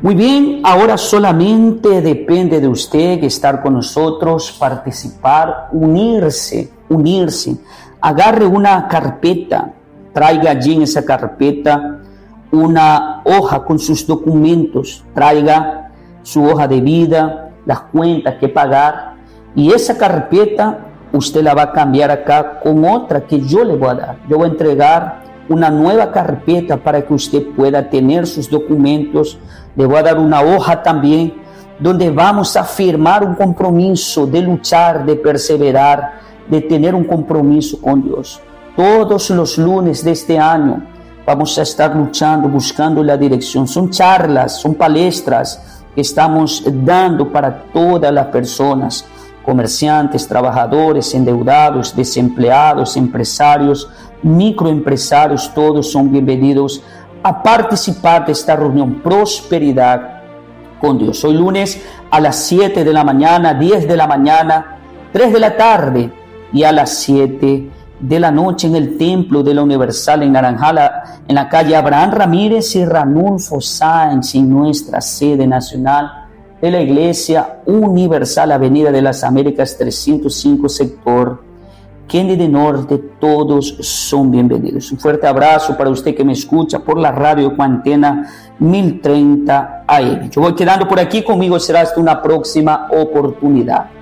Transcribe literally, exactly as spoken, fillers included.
Muy bien, ahora solamente depende de usted estar con nosotros, participar, unirse, unirse. Agarre una carpeta, traiga allí en esa carpeta una hoja con sus documentos, traiga su hoja de vida, las cuentas que pagar, y esa carpeta usted la va a cambiar acá con otra que yo le voy a dar. Yo voy a entregar una nueva carpeta para que usted pueda tener sus documentos. Le voy a dar una hoja también donde vamos a firmar un compromiso de luchar, de perseverar, de tener un compromiso con Dios. Todos los lunes de este año vamos a estar luchando, buscando la dirección. Son charlas, son palestras que estamos dando para todas las personas, comerciantes, trabajadores, endeudados, desempleados, empresarios, microempresarios, todos son bienvenidos a participar de esta reunión Prosperidad con Dios. Hoy lunes a las siete de la mañana, diez de la mañana, tres de la tarde y a las siete de la noche en el Templo de la Universal en Naranjal, en la calle Abraham Ramírez y Ranulfo Sáenz, en nuestra sede nacional de la Iglesia Universal, Avenida de las Américas trescientos cinco, sector Kennedy Norte. Todos son bienvenidos. Un fuerte abrazo para usted que me escucha por la radio Cuantena mil treinta A M. Yo voy quedando por aquí, conmigo será hasta una próxima oportunidad.